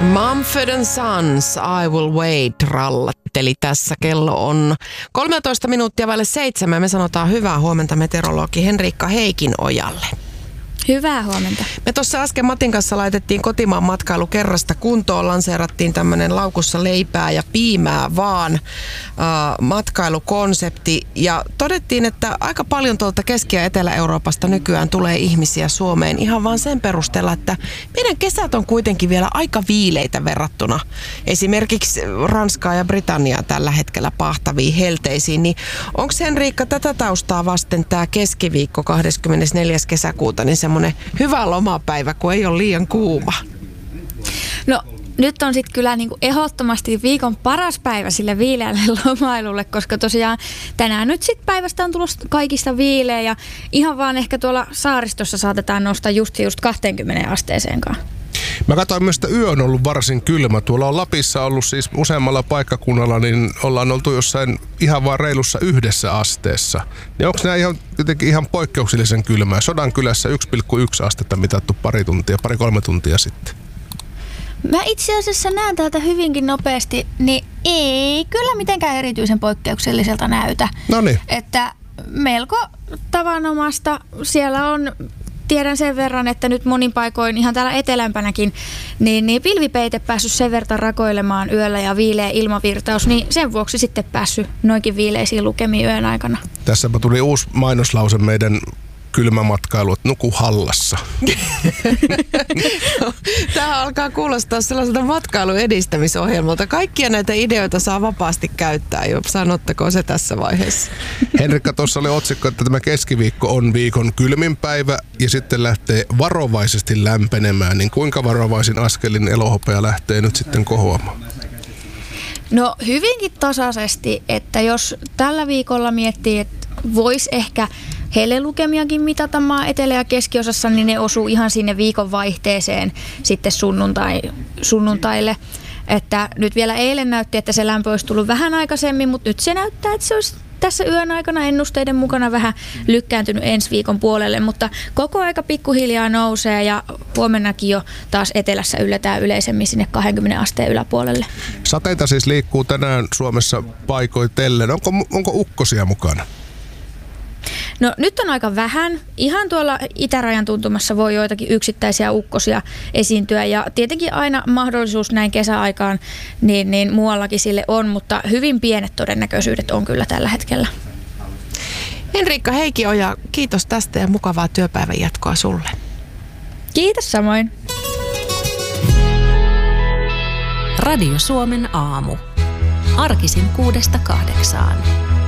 Mumford & Sons, I Will Wait, rallatteli tässä. Kello on 13 minuuttia vaille 7. Me sanotaan hyvää huomenta meteorologi Henriikka Heikinojalle. Hyvää huomenta. Me tuossa äsken Matin kanssa laitettiin kotimaan matkailu kerrasta kuntoon. Lanseerattiin tämmöinen laukussa leipää ja piimää vaan matkailukonsepti. Ja todettiin, että aika paljon tuolta Keski- ja Etelä-Euroopasta nykyään tulee ihmisiä Suomeen ihan vaan sen perusteella, että meidän kesät on kuitenkin vielä aika viileitä verrattuna esimerkiksi Ranskaa ja Britanniaa tällä hetkellä pahtaviin helteisiin. Niin onko Henriikka tätä taustaa vasten tämä keskiviikko 24. kesäkuuta niin semmoinen hyvä lomapäivä, kun ei ole liian kuuma? No nyt on sitten kyllä niinku ehdottomasti viikon paras päivä sille viileälle lomailulle, koska tosiaan tänään nyt sitten päivästä on tullut kaikista viileä ja ihan vaan ehkä tuolla saaristossa saatetaan nostaa just 20 asteeseenkaan. Mä katsoin myös, että yö on ollut varsin kylmä. Tuolla on Lapissa ollut siis useammalla paikkakunnalla, niin ollaan oltu jossain ihan vaan reilussa 1 asteessa. Niin onko nämä jotenkin ihan poikkeuksellisen kylmää? Sodankylässä 1,1 astetta mitattu pari-kolme tuntia sitten. Mä itse asiassa näen täältä hyvinkin nopeasti, niin ei kyllä mitenkään erityisen poikkeukselliselta näytä. Noniin. Että melko tavanomasta siellä on. Tiedän sen verran, että nyt monin paikoin ihan täällä etelämpänäkin, niin pilvipeite päässyt sen verran rakoilemaan yöllä ja viileä ilmavirtaus, niin sen vuoksi sitten päässyt noinkin viileisiin lukemiin yön aikana. Tässäpä tuli uusi mainoslause meidän kylmämatkailu, että nuku Hallassa. Tämä alkaa kuulostaa sellaiselta matkailun edistämisohjelmalta. Kaikkia näitä ideoita saa vapaasti käyttää jo. Sanottako se tässä vaiheessa? Henrikka, tuossa oli otsikko, että tämä keskiviikko on viikon kylmin päivä ja sitten lähtee varovaisesti lämpenemään. Niin kuinka varovaisin askelin elohopea lähtee nyt sitten kohoamaan? No hyvinkin tasaisesti, että jos tällä viikolla miettii, että voisi ehkä helelukemiakin mitata maan etelä- ja keskiosassa, niin ne osuu ihan sinne viikon vaihteeseen sitten sunnuntaille. Että nyt vielä eilen näytti, että se lämpö olisi tullut vähän aikaisemmin, mutta nyt se näyttää, että se olisi tässä yön aikana ennusteiden mukana vähän lykkääntynyt ensi viikon puolelle, mutta koko aika pikkuhiljaa nousee ja huomennakin jo taas etelässä ylletään yleisemmin sinne 20 asteen yläpuolelle. Sateita siis liikkuu tänään Suomessa paikoitellen. Onko ukkosia mukana? No nyt on aika vähän. Ihan tuolla itärajan tuntumassa voi joitakin yksittäisiä ukkosia esiintyä ja tietenkin aina mahdollisuus näin kesäaikaan niin muuallakin sille on, mutta hyvin pienet todennäköisyydet on kyllä tällä hetkellä. Henriikka Heikinoja, kiitos tästä ja mukavaa työpäivän jatkoa sulle. Kiitos samoin. Radio Suomen aamu. Arkisin 6–8.